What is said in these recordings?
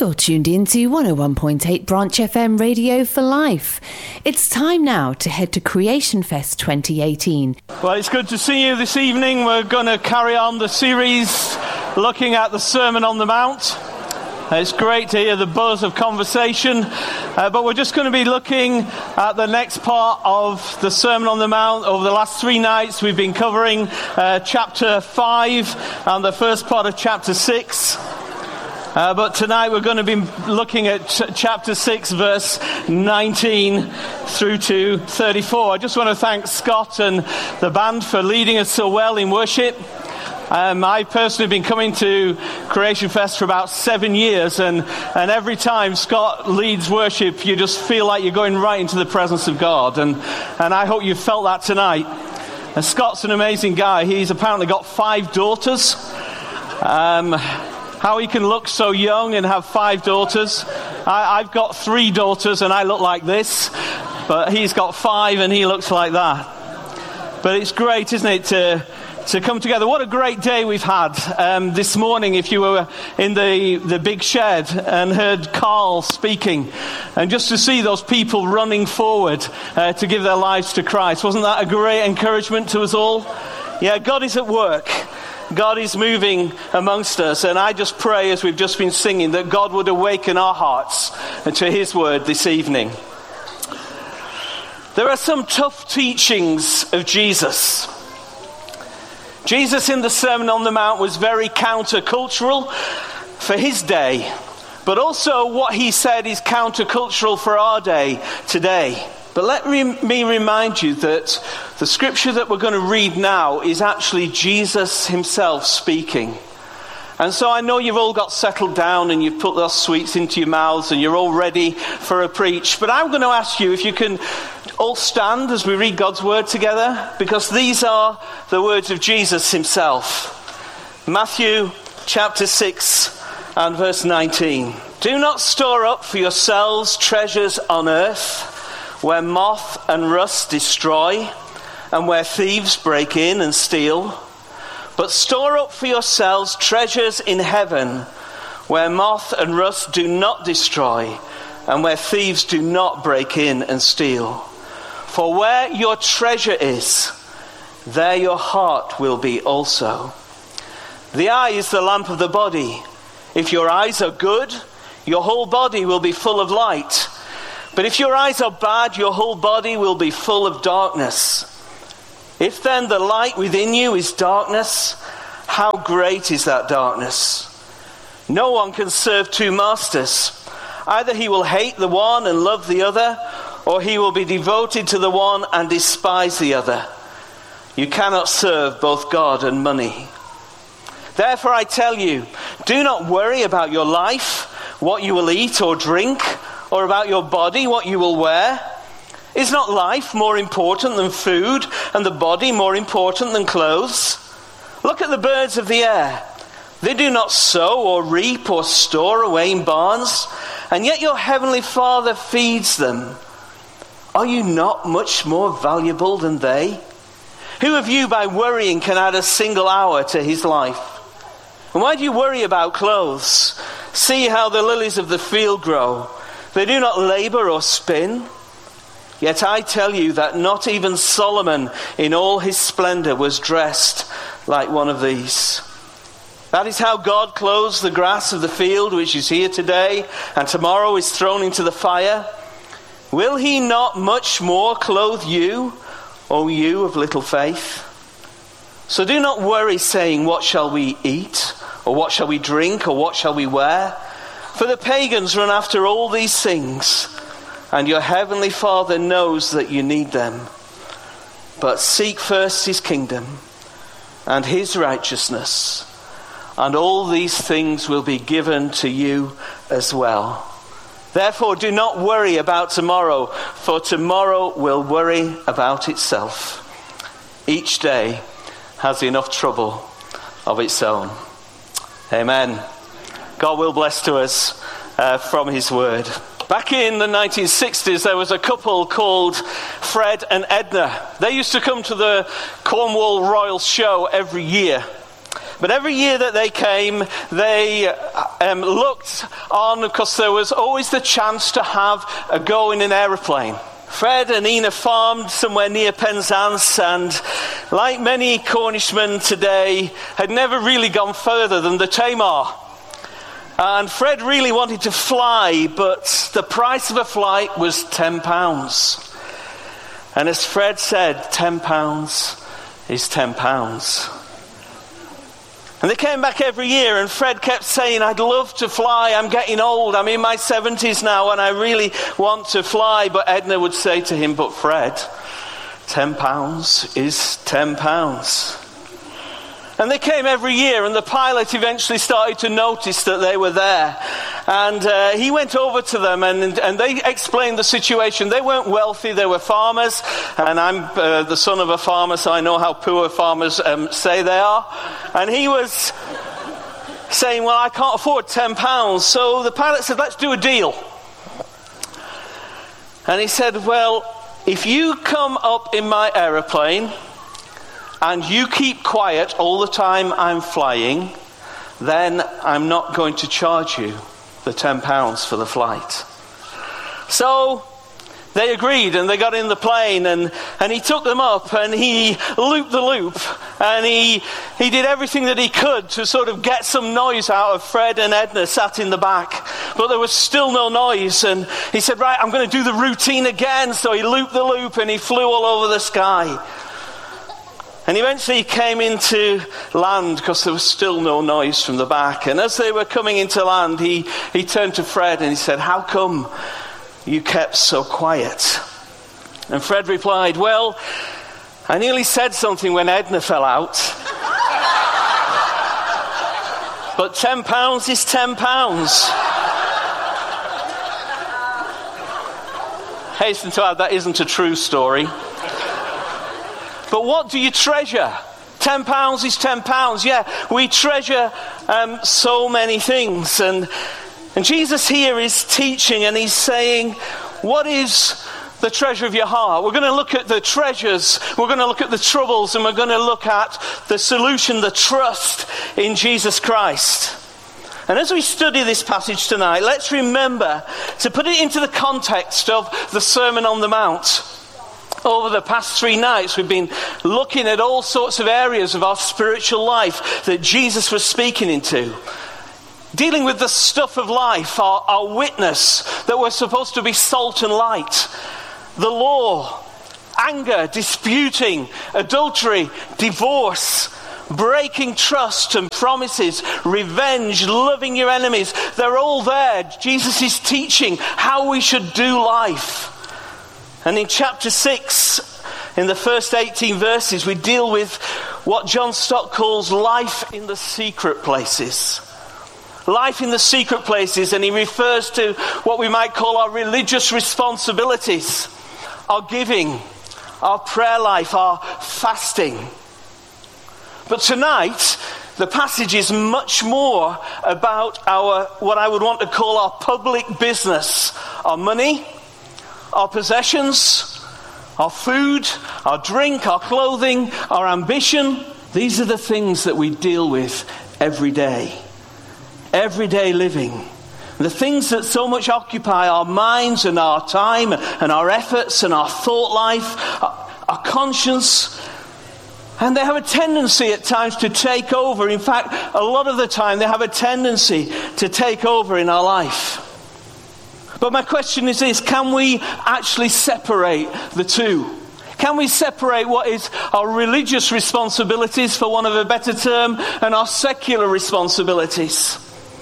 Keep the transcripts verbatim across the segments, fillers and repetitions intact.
You're tuned in to one oh one point eight Branch F M Radio for Life. It's time now to head to Creation Fest twenty eighteen. Well, it's good to see you this evening. We're going to carry on the series looking at the Sermon on the Mount. It's great to hear the buzz of conversation, uh, but we're just going to be looking at the next part of the Sermon on the Mount. Over the last three nights, we've been covering uh, chapter five and the first part of chapter six. Uh, but tonight we're going to be looking at ch- chapter six, verse nineteen through to thirty-four. I just want to thank Scott and the band for leading us so well in worship. Um, I personally have been coming to Creation Fest for about seven years, and, and every time Scott leads worship, you just feel like you're going right into the presence of God. And, and I hope you felt that tonight. And Scott's an amazing guy. He's apparently got five daughters. Um... How he can look so young and have five daughters. I, I've got three daughters and I look like this, but he's got five and he looks like that. But it's great, isn't it, to to come together. What a great day we've had um, this morning. If you were in the, the big shed and heard Carl speaking, and just to see those people running forward uh, to give their lives to Christ, wasn't that a great encouragement to us all? Yeah, God is at work. God is moving amongst us, and I just pray, as we've just been singing, that God would awaken our hearts to his word this evening. There are some tough teachings of Jesus. Jesus in the Sermon on the Mount was very countercultural for his day, but also what he said is countercultural for our day today. But let me remind you that the scripture that we're going to read now is actually Jesus himself speaking. And so I know you've all got settled down and you've put those sweets into your mouths and you're all ready for a preach. But I'm going to ask you if you can all stand as we read God's word together, because these are the words of Jesus himself. Matthew chapter six and verse nineteen. Do not store up for yourselves treasures on earth, where moth and rust destroy, and where thieves break in and steal. But store up for yourselves treasures in heaven, where moth and rust do not destroy, and where thieves do not break in and steal. For where your treasure is, there your heart will be also. The eye is the lamp of the body. If your eyes are good, your whole body will be full of light. But if your eyes are bad, your whole body will be full of darkness. If then the light within you is darkness, how great is that darkness? No one can serve two masters. Either he will hate the one and love the other, or he will be devoted to the one and despise the other. You cannot serve both God and money. Therefore I tell you, do not worry about your life, what you will eat or drink, or about your body, what you will wear. Is not life more important than food, and the body more important than clothes? Look at the birds of the air. They do not sow or reap or store away in barns, and yet your heavenly Father feeds them. Are you not much more valuable than they? Who of you by worrying can add a single hour to his life? And why do you worry about clothes? See how the lilies of the field grow. They do not labor or spin. Yet I tell you that not even Solomon in all his splendor was dressed like one of these. That is how God clothes the grass of the field, which is here today and tomorrow is thrown into the fire. Will he not much more clothe you, O you of little faith? So do not worry, saying, what shall we eat? Or what shall we drink? Or what shall we wear? For the pagans run after all these things, and your heavenly Father knows that you need them. But seek first his kingdom and his righteousness, and all these things will be given to you as well. Therefore do not worry about tomorrow, for tomorrow will worry about itself. Each day has enough trouble of its own. Amen. God will bless to us uh, from his word. Back in the nineteen sixties, there was a couple called Fred and Edna. They used to come to the Cornwall Royal Show every year. But every year that they came, they um, looked on, because there was always the chance to have a go in an aeroplane. Fred and Ina farmed somewhere near Penzance, and like many Cornishmen today, had never really gone further than the Tamar. And Fred really wanted to fly, but the price of a flight was ten pounds. And as Fred said, ten pounds is ten pounds. And they came back every year, and Fred kept saying, I'd love to fly, I'm getting old, I'm in my seventies now, and I really want to fly. But Edna would say to him, but Fred, ten pounds is ten pounds. And they came every year, and the pilot eventually started to notice that they were there. And uh, he went over to them, and, and they explained the situation. They weren't wealthy, they were farmers, and I'm uh, the son of a farmer, so I know how poor farmers um, say they are. And he was saying, well, I can't afford ten pounds. So the pilot said, let's do a deal. And he said, well, if you come up in my aeroplane and you keep quiet all the time I'm flying, then I'm not going to charge you the ten pounds for the flight. So they agreed, and they got in the plane, and, and he took them up, and he looped the loop, and he he did everything that he could to sort of get some noise out of Fred and Edna sat in the back. But there was still no noise, and he said, right, I'm going to do the routine again. So he looped the loop, and he flew all over the sky. And eventually he came into land, because there was still no noise from the back. And as they were coming into land, he, he turned to Fred and he said, how come you kept so quiet? And Fred replied, well, I nearly said something when Edna fell out. But ten pounds is ten pounds. Hasten to add, that isn't a true story. But what do you treasure? Ten pounds is ten pounds. Yeah, we treasure um, so many things. And, and Jesus here is teaching, and he's saying, what is the treasure of your heart? We're going to look at the treasures. We're going to look at the troubles, and we're going to look at the solution, the trust in Jesus Christ. And as we study this passage tonight, let's remember to put it into the context of the Sermon on the Mount. Over the past three nights, we've been looking at all sorts of areas of our spiritual life that Jesus was speaking into. Dealing with the stuff of life, our, our witness, that we're supposed to be salt and light. The law, anger, disputing, adultery, divorce, breaking trust and promises, revenge, loving your enemies. They're all there. Jesus is teaching how we should do life. And in chapter six, in the first eighteen verses, we deal with what John Stott calls life in the secret places. Life in the secret places, and he refers to what we might call our religious responsibilities, our giving, our prayer life, our fasting. But tonight, the passage is much more about our, what I would want to call our public business, our money, our possessions, our food, our drink, our clothing, our ambition. These are the things that we deal with every day. Everyday living. The things that so much occupy our minds and our time and our efforts and our thought life, our, our conscience. And they have a tendency at times to take over. In fact, a lot of the time they have a tendency to take over in our life. But my question is this: can we actually separate the two? Can we separate what is our religious responsibilities, for want of a better term, and our secular responsibilities?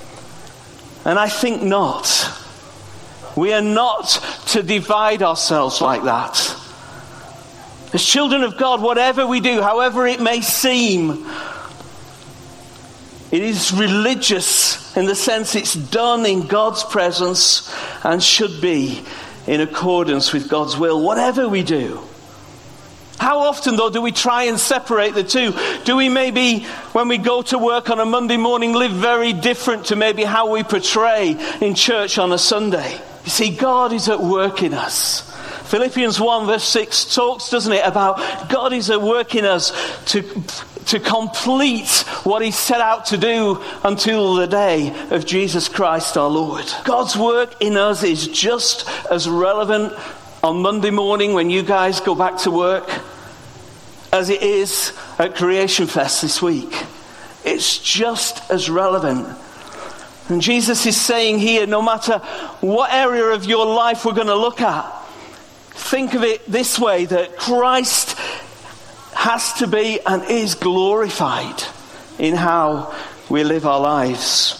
And I think not. We are not to divide ourselves like that. As children of God, whatever we do, however it may seem, it is religious in the sense it's done in God's presence and should be in accordance with God's will, whatever we do. How often, though, do we try and separate the two? Do we maybe, when we go to work on a Monday morning, live very different to maybe how we portray in church on a Sunday? You see, God is at work in us. Philippians one verse six talks, doesn't it, about God is at work in us to to complete what he set out to do until the day of Jesus Christ our Lord. God's work in us is just as relevant on Monday morning when you guys go back to work as it is at Creation Fest this week. It's just as relevant. And Jesus is saying here, no matter what area of your life we're going to look at, think of it this way, that Christ has to be and is glorified in how we live our lives.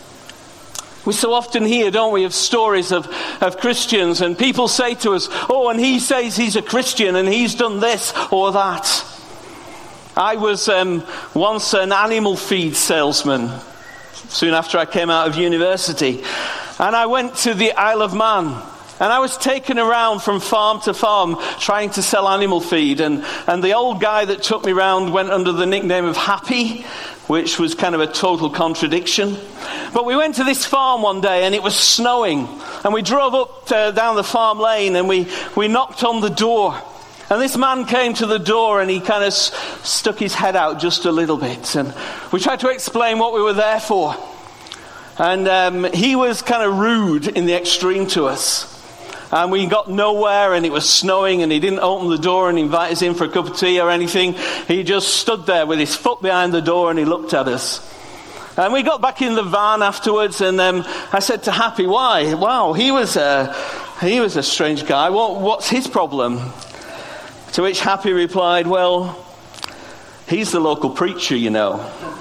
We so often hear, don't we, of stories of, of Christians, and people say to us, oh, and he says he's a Christian and he's done this or that. I was um, once an animal feed salesman soon after I came out of university, and I went to the Isle of Man, and I was taken around from farm to farm trying to sell animal feed, and, and the old guy that took me around went under the nickname of Happy, which was kind of a total contradiction. But we went to this farm one day and it was snowing, and we drove up uh, down the farm lane, and we, we knocked on the door. And this man came to the door and he kind of s- stuck his head out just a little bit. And we tried to explain what we were there for. And um, he was kind of rude in the extreme to us. And we got nowhere, and it was snowing, and he didn't open the door and invite us in for a cup of tea or anything. He just stood there with his foot behind the door and he looked at us. And we got back in the van afterwards, and um, I said to Happy, why? Wow, he was a, he was a strange guy. What, what's his problem? To which Happy replied, well, he's the local preacher, you know.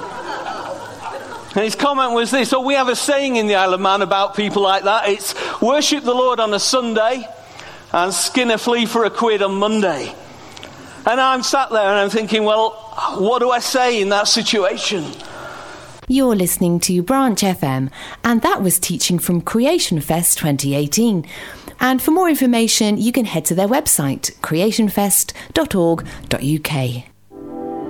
And his comment was this: oh, we have a saying in the Isle of Man about people like that. It's worship the Lord on a Sunday and skin a flea for a quid on Monday. And I'm sat there and I'm thinking, well, what do I say in that situation? You're listening to Branch F M, and that was teaching from Creation Fest twenty eighteen. And for more information, you can head to their website, creation fest dot org dot U K.